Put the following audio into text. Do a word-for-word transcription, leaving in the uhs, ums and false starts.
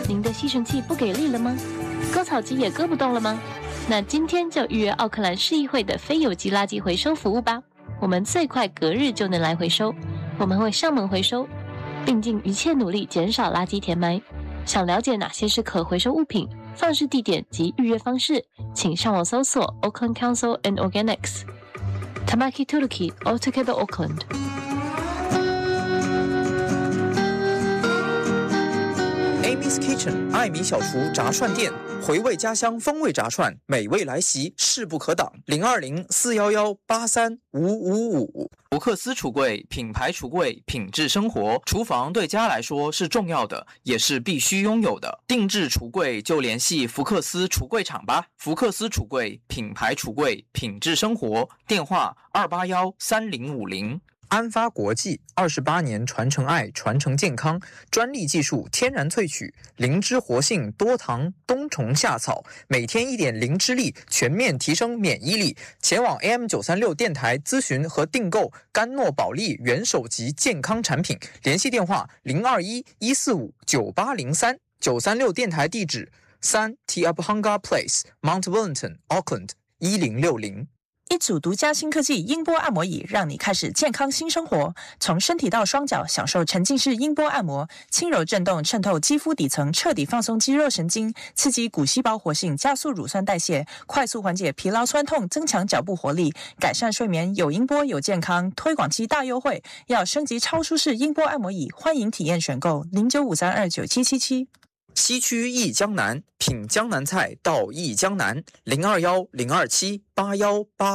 您的吸尘器不给力了吗？割草机也割不动了吗？那今天就预约奥克兰市议会的非有机垃圾回收服务吧，我们最快隔日就能来回收，我们会上门回收，并尽一切努力减少垃圾填埋。想了解哪些是可回收物品、放置地点及预约方式，请上网搜索 Auckland Council and Organics。Tamaki Tuluki Altogether Auckland。Amy's Kitchen 艾米小厨炸串店，回味家乡风味炸串，美味来袭，势不可挡。零二零四幺幺八三五五五。福克斯橱柜，品牌橱柜，品质生活。厨房对家来说是重要的，也是必须拥有的。定制橱柜就联系福克斯橱柜厂吧。福克斯橱柜，品牌橱柜，品质生活。电话二八幺三零五零。安发国际二十八年传承爱，传承健康，专利技术，天然萃取，灵芝活性，多糖，冬虫夏草，每天一点灵芝力，全面提升免疫力。前往 A M 九三六 电台咨询和订购甘诺宝利元首级健康产品，联系电话零二一一四五九八零三。九三六电台地址三 Te Apahanga Place Mount Wellington Auckland 一零六零。 一组独家新科技音波按摩椅，让你开始健康新生活。从身体到双脚，享受沉浸式音波按摩，轻柔震动渗透肌肤底层，彻底放松肌肉神经，刺激骨细胞活性，加速乳酸代谢，快速缓解疲劳酸痛，增强脚部活力，改善睡眠。有音波有健康，推广期大优惠，要升级超舒适音波按摩椅，欢迎体验选购零九五三二九七七七。 西区忆江南，品江南菜到忆江南，零二幺零二七八幺八。